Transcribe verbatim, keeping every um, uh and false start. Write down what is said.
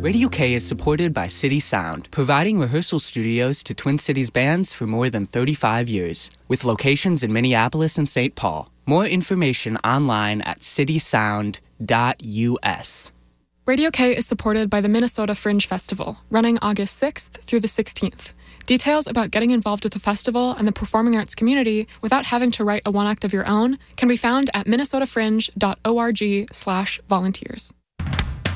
Radio K is supported by City Sound, providing rehearsal studios to Twin Cities bands for more than thirty-five years, with locations in Minneapolis and Saint Paul. More information online at city sound dot U S. Radio K is supported by the Minnesota Fringe Festival, running August sixth through the sixteenth. Details about getting involved with the festival and the performing arts community without having to write a one-act of your own can be found at minnesota fringe dot org slash volunteers.